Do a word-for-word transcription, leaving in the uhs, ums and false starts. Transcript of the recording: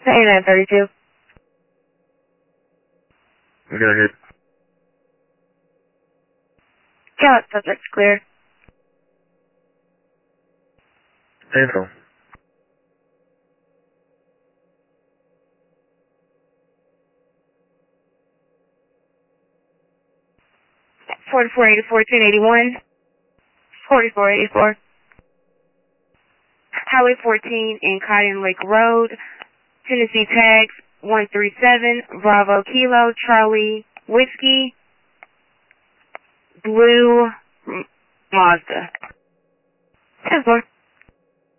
eighty-nine thirty-two. We got a hit. Yeah, subject's clear. Info. forty-four eighty-four, ten eighty-one. forty-four eighty-four. Highway fourteen in Cotton Lake Road. Tennessee tags one three seven, Bravo Kilo, Charlie Whiskey, Blue Mazda. ten four.